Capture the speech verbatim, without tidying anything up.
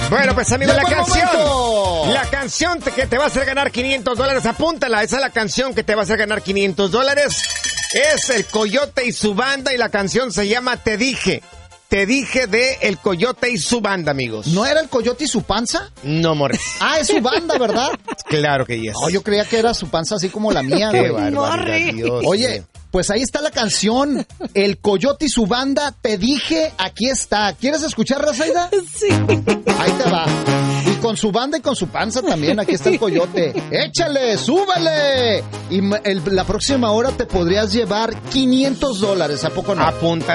Bueno, pues amigos, la canción. Momento. La canción que te va a hacer ganar quinientos dólares, apúntala. Esa es la canción que te va a hacer ganar quinientos dólares. Es el Coyote y su banda y la canción se llama Te Dije. Te Dije de El Coyote y su banda, amigos. ¿No era el Coyote y su panza? No, Morris. Ah, es su banda, ¿verdad? Claro que yes. Oh, yo creía que era su panza así como la mía, Qué güey. barbaridad, Dios. Oye, pues ahí está la canción. El Coyote y su banda, Te Dije, aquí está. ¿Quieres escuchar, Razaida? Sí. Ahí te va. Y con su banda y con su panza también, aquí está el Coyote. ¡Échale, súbele! Y el, la próxima hora te podrías llevar quinientos dólares, ¿a poco no? Apunta.